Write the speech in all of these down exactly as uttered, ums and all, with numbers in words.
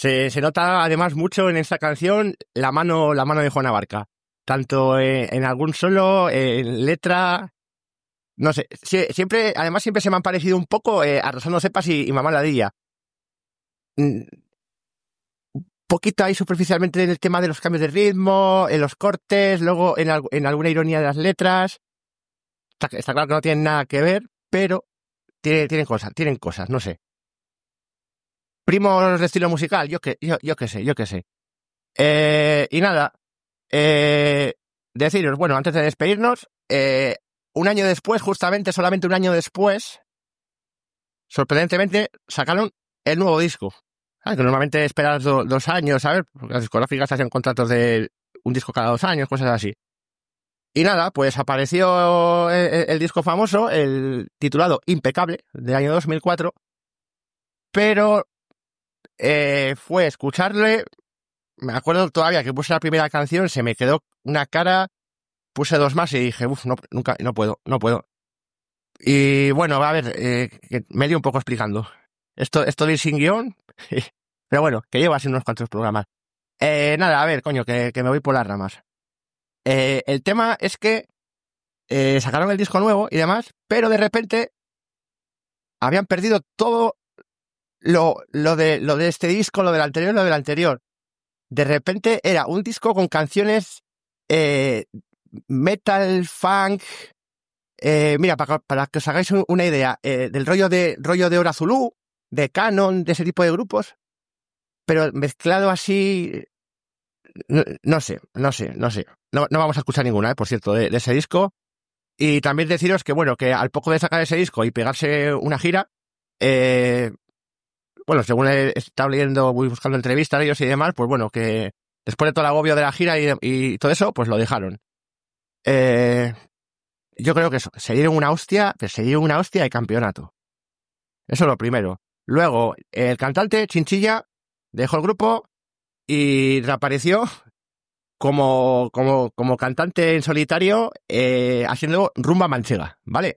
Se, se nota además mucho en esta canción la mano, la mano de Juan Abarca. Tanto en, en algún solo, en letra, no sé, sie, siempre, además siempre se me han parecido un poco eh, Arrasando Cepas y, y Mamá Ladilla. Un poquito ahí superficialmente en el tema de los cambios de ritmo, en los cortes, luego en, al, en alguna ironía de las letras. Está, está claro que no tienen nada que ver, pero tiene, tienen cosas, tienen cosas, no sé. Primos de estilo musical, yo que, yo, yo que sé, yo que sé. Eh, y nada, eh, deciros, bueno, antes de despedirnos, eh, un año después, justamente, solamente un año después, sorprendentemente, sacaron el nuevo disco. Ah, que normalmente esperas do, dos años, ¿sabes? Porque las discográficas hacen contratos de un disco cada dos años, cosas así. Y nada, pues apareció el, el disco famoso, el titulado Impecable, del año dos mil cuatro, pero eh, fue escucharle, me acuerdo todavía que puse la primera canción, se me quedó una cara, puse dos más y dije, uff, no, nunca, no puedo, no puedo. Y bueno, a ver, eh, que me lío un poco explicando. Esto, esto de ir sin guión, pero bueno, que llevo así unos cuantos programas. Eh, nada, a ver, coño, que, que me voy por las ramas. Eh, el tema es que eh, sacaron el disco nuevo y demás, pero de repente habían perdido todo lo, lo, de, lo de este disco, lo del anterior, lo del anterior. De repente era un disco con canciones eh, metal, funk. Eh, mira, para, para que os hagáis una idea, eh, del rollo de rollo de Hora Zulú, de Canon, de ese tipo de grupos, pero mezclado así, no, no sé, no sé, no sé. No, no vamos a escuchar ninguna, eh, por cierto, de, de ese disco. Y también deciros que, bueno, que al poco de sacar ese disco y pegarse una gira, eh, bueno, según he estado leyendo, voy buscando entrevistas de ellos y demás, pues bueno, que después de todo el agobio de la gira y, y todo eso, pues lo dejaron. Eh, yo creo que eso, se dieron una hostia, pero se dieron una hostia de campeonato. Eso es lo primero. Luego, el cantante, Chinchilla, dejó el grupo y reapareció como, como, como cantante en solitario, eh, haciendo rumba manchega, ¿vale?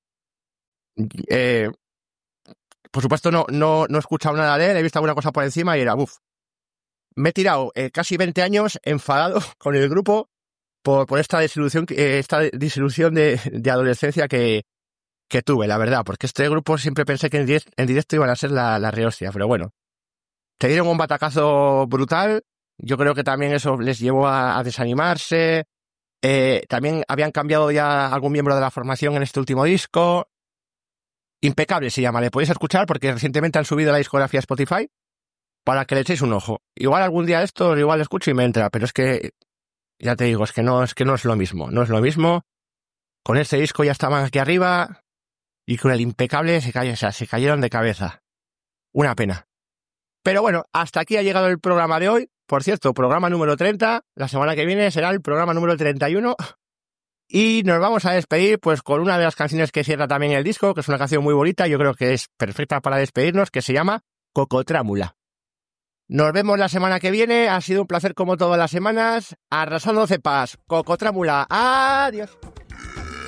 Eh, por supuesto, no, no, no he escuchado nada de él, he visto alguna cosa por encima y era, uff. Me he tirado eh, casi veinte años enfadado con el grupo por, por esta desilusión, eh, esta desilusión de, de adolescencia que, que tuve, la verdad, porque este grupo siempre pensé que en, direct, en directo iban a ser la, la rehostia, pero bueno. Te dieron un batacazo brutal, yo creo que también eso les llevó a, a desanimarse, eh, también habían cambiado ya algún miembro de la formación en este último disco. Impecable se llama, le podéis escuchar porque recientemente han subido la discografía a Spotify para que le echéis un ojo. Igual algún día esto, igual escucho y me entra, pero es que, ya te digo, es que no es que no es lo mismo, no es lo mismo. Con este disco ya estaban aquí arriba y con el Impecable se, cayó, o sea, se cayeron de cabeza. Una pena. Pero bueno, hasta aquí ha llegado el programa de hoy. Por cierto, programa número treinta. La semana que viene será el programa número treinta y uno. Y nos vamos a despedir pues con una de las canciones que cierra también el disco, que es una canción muy bonita, yo creo que es perfecta para despedirnos, que se llama Cocotrámula. Nos vemos la semana que viene, ha sido un placer como todas las semanas. Arrasando Cepas, Cocotrámula, adiós.